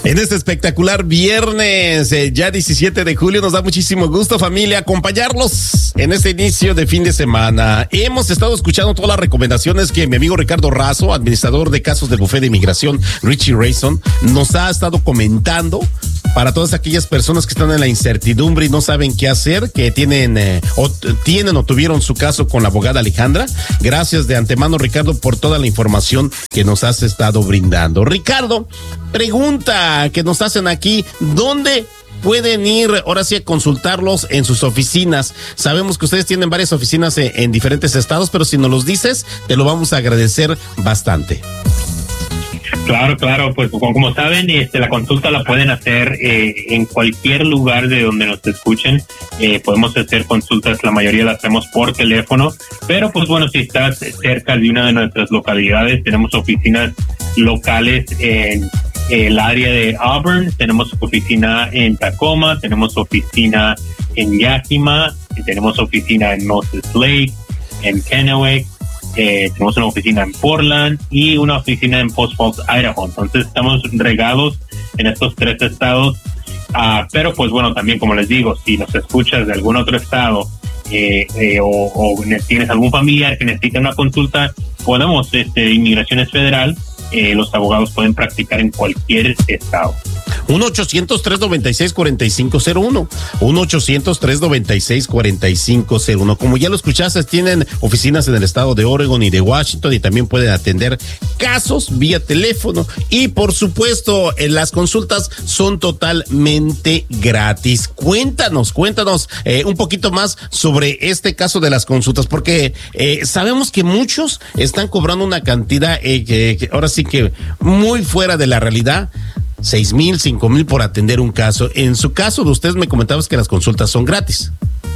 En este espectacular viernes, ya 17 de julio, nos da muchísimo gusto, familia, acompañarlos en este inicio de fin de semana. Hemos estado escuchando todas las recomendaciones que mi amigo Ricardo Razo, administrador de casos del Bufete de Inmigración, Richie Rayson, nos ha estado comentando para todas aquellas personas que están en la incertidumbre y no saben qué hacer, que tienen o tuvieron su caso con la abogada Alejandra. Gracias de antemano, Ricardo, por toda la información que nos has estado brindando. Ricardo, pregunta que nos hacen aquí, ¿dónde pueden ir ahora sí a consultarlos en sus oficinas? Sabemos que ustedes tienen varias oficinas en diferentes estados, pero si nos los dices, te lo vamos a agradecer bastante. Claro, pues como saben, la consulta la pueden hacer en cualquier lugar de donde nos escuchen. Podemos hacer consultas, la mayoría las hacemos por teléfono, pero pues bueno, si estás cerca de una de nuestras localidades, tenemos oficinas locales en el área de Auburn, tenemos oficina en Tacoma, tenemos oficina en Yakima, tenemos oficina en Moses Lake, en Kennewick, tenemos una oficina en Portland y una oficina en Post Falls, Idaho. Entonces estamos regados en estos 3 estados, pero pues bueno, también como les digo, si nos escuchas de algún otro estado o tienes algún familiar que necesita una consulta, podemos, Inmigración es federal, los abogados pueden practicar en cualquier estado. 1-800-396-4501. 1-800-396-4501. Como ya lo escuchaste, tienen oficinas en el estado de Oregon y de Washington y también pueden atender casos vía teléfono. Y por supuesto, las consultas son totalmente gratis. Cuéntanos un poquito más sobre este caso de las consultas, porque sabemos que muchos están cobrando una cantidad que ahora sí que muy fuera de la realidad. 6,000, 5,000 por atender un caso. En su caso de ustedes me comentabas que las consultas son gratis.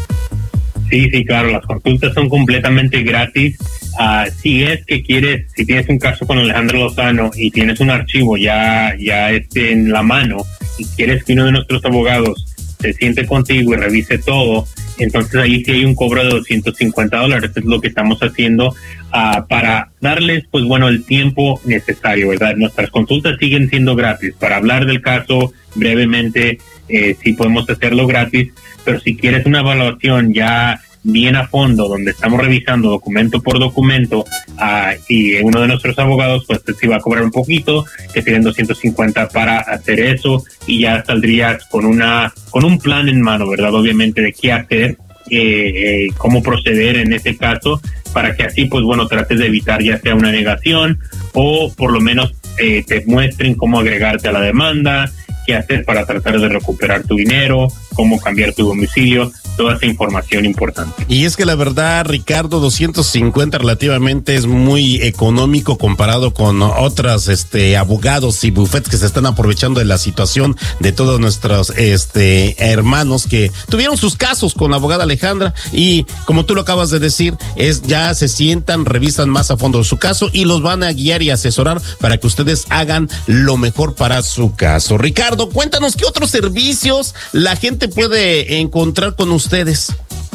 Sí, claro, las consultas son completamente gratis. Si tienes un caso con Alejandra Lozano y tienes un archivo ya en la mano y quieres que uno de nuestros abogados se siente contigo y revise todo, entonces ahí sí hay un cobro de $250. Es lo que estamos haciendo para darles, pues bueno, el tiempo necesario, ¿verdad? Nuestras consultas siguen siendo gratis. Para hablar del caso brevemente, sí podemos hacerlo gratis, pero si quieres una evaluación ya bien a fondo, donde estamos revisando documento por documento, y uno de nuestros abogados pues sí va a cobrar un poquito, que serían $250 para hacer eso, y ya saldrías con un plan en mano, ¿verdad? Obviamente de qué hacer, cómo proceder en ese caso, para que así pues bueno trates de evitar ya sea una negación o por lo menos te muestren cómo agregarte a la demanda, qué hacer para tratar de recuperar tu dinero, cómo cambiar tu domicilio, toda esa información importante. Y es que la verdad, Ricardo, 250 relativamente es muy económico comparado con otras abogados y bufetes que se están aprovechando de la situación de todos nuestros hermanos que tuvieron sus casos con la abogada Alejandra, y como tú lo acabas de decir, ya se sientan, revisan más a fondo su caso y los van a guiar y asesorar para que ustedes hagan lo mejor para su caso. Ricardo, cuéntanos qué otros servicios la gente puede encontrar con ustedes.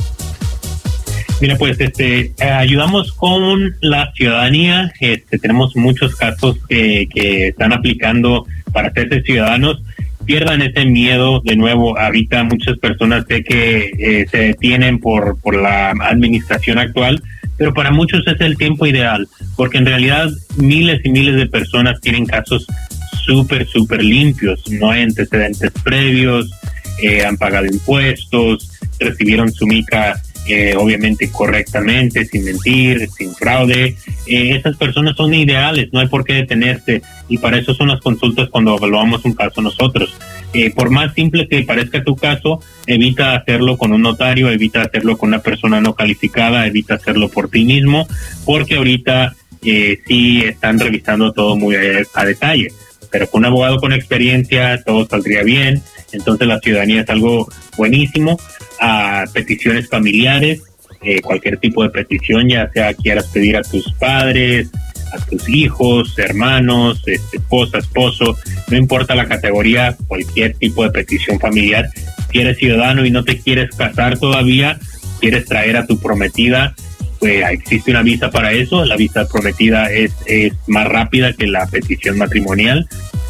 Mira, pues ayudamos con la ciudadanía. Tenemos muchos casos que están aplicando para hacerse ciudadanos. Pierdan ese miedo. De nuevo, ahorita muchas personas sé que se detienen por la administración actual, pero para muchos es el tiempo ideal, porque en realidad miles y miles de personas tienen casos súper limpios, no hay antecedentes previos, han pagado impuestos, recibieron su mica obviamente correctamente, sin mentir, sin fraude. Esas personas son ideales, no hay por qué detenerse, y para eso son las consultas cuando evaluamos un caso nosotros. Por más simple que parezca tu caso, evita hacerlo con un notario, evita hacerlo con una persona no calificada, evita hacerlo por ti mismo, porque ahorita sí están revisando todo muy a detalle, pero con un abogado con experiencia todo saldría bien. Entonces la ciudadanía es algo buenísimo. Peticiones familiares, cualquier tipo de petición, ya sea quieras pedir a tus padres, a tus hijos, hermanos, esposa, esposo, no importa la categoría, cualquier tipo de petición familiar. Si eres ciudadano y no te quieres casar todavía, quieres traer a tu prometida, pues existe una visa para eso. La visa prometida es más rápida que la petición matrimonial.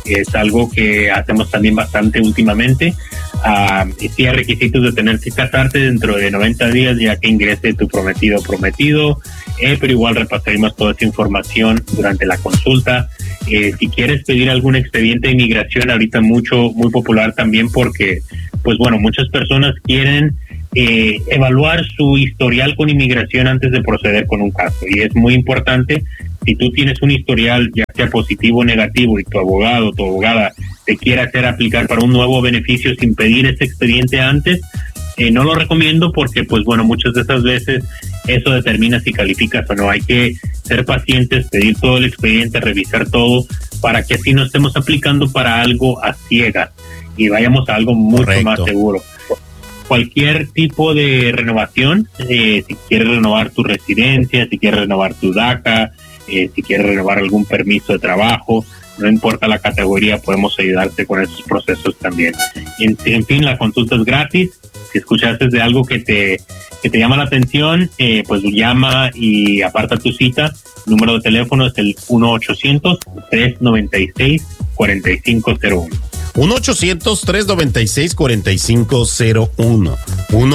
Es algo que hacemos también bastante últimamente. Sí hay requisitos de tener que casarte dentro de 90 días ya que ingrese tu prometido, pero igual repasaremos toda esa información durante la consulta. Si quieres pedir algún expediente de inmigración, ahorita muy popular también porque, pues bueno, muchas personas quieren evaluar su historial con inmigración antes de proceder con un caso, y es muy importante. Si tú tienes un historial, ya sea positivo o negativo, y tu abogado o tu abogada te quiere hacer aplicar para un nuevo beneficio sin pedir ese expediente antes, no lo recomiendo porque, pues bueno, muchas de esas veces eso determina si calificas o no. Hay que ser pacientes, pedir todo el expediente, revisar todo, para que así no estemos aplicando para algo a ciegas y vayamos a algo mucho más seguro. Cualquier tipo de renovación, si quieres renovar tu residencia, si quieres renovar tu DACA, si quieres renovar algún permiso de trabajo, no importa la categoría, podemos ayudarte con esos procesos también. En fin, la consulta es gratis. Si escuchaste de algo que te llama la atención, pues llama y aparta tu cita. El número de teléfono es el 1-800-396-4501. 1-800-396-4501.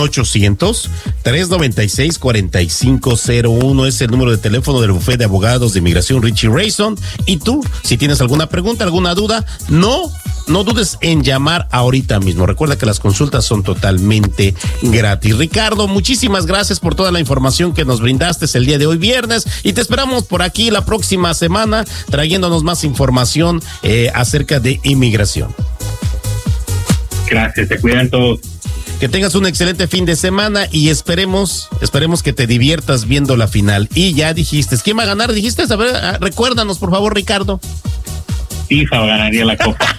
1-800-396-4501 es el número de teléfono del bufete de abogados de inmigración Richie Rayson. Y tú, si tienes alguna pregunta, alguna duda, no dudes en llamar ahorita mismo. Recuerda que las consultas son totalmente gratis. Ricardo, muchísimas gracias por toda la información que nos brindaste el día de hoy, viernes, y te esperamos por aquí la próxima semana trayéndonos más información acerca de inmigración. Gracias, se cuidan todos. Que tengas un excelente fin de semana y esperemos que te diviertas viendo la final. Y ya dijiste, ¿quién va a ganar? Dijiste, a ver, recuérdanos por favor, Ricardo. FIFA ganaría la copa.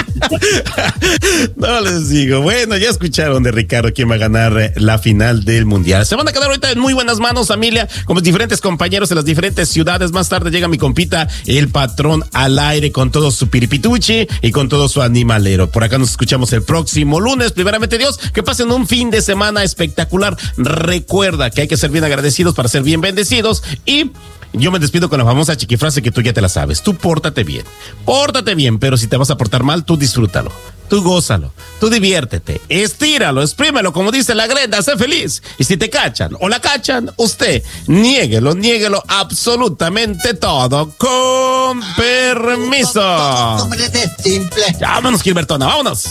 No les digo. Bueno, ya escucharon de Ricardo quién va a ganar la final del mundial. Se van a quedar ahorita en muy buenas manos, familia, con los diferentes compañeros de las diferentes ciudades. Más tarde llega mi compita, el patrón, al aire con todo su piripituchi y con todo su animalero. Por acá nos escuchamos el próximo lunes. Primeramente Dios, que pasen un fin de semana espectacular. Recuerda que hay que ser bien agradecidos para ser bien bendecidos. Y yo me despido con la famosa chiquifrase que tú ya te la sabes. Tú pórtate bien, pero si te vas a portar mal, tú disfrútalo, tú gózalo, tú diviértete, estíralo, exprímelo, como dice la Grenda, sé feliz. Y si te cachan o la cachan, usted niéguelo absolutamente todo, con permiso. Simple. Vámonos, Gilbertona, vámonos.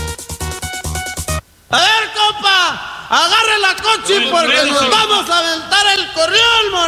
A ver, compa, agarre la coche porque nos vamos a aventar el corrión,